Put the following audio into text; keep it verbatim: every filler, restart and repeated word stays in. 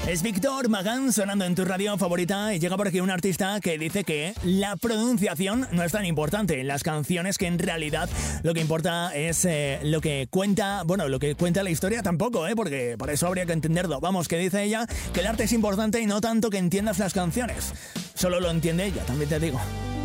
Es Víctor Magán sonando en tu radio favorita y llega por aquí un artista que dice que la pronunciación no es tan importante en las canciones, que en realidad lo que importa es eh, lo que cuenta, bueno, lo que cuenta la historia tampoco, ¿eh? Porque por eso habría que entenderlo. Vamos, que dice ella que el arte es importante y no tanto que entiendas las canciones. Solo lo entiende ella, también te digo.